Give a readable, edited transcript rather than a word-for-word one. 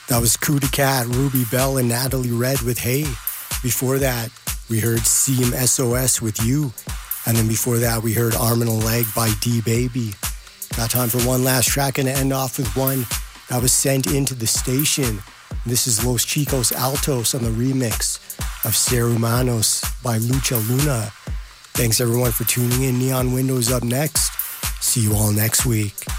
That was Coup de Cat, Ruby Bell, and Natalie Red with Hey. Before that, we heard Seam SOS with You. And then before that, we heard Arm and a Leg by D-Baby. Got time for one last track and to end off with one that was sent into the station. This is Los Chicos Altos on the remix of Ser Humanos by Lucha Luna. Thanks everyone for tuning in. Neon Windows up next. See you all next week.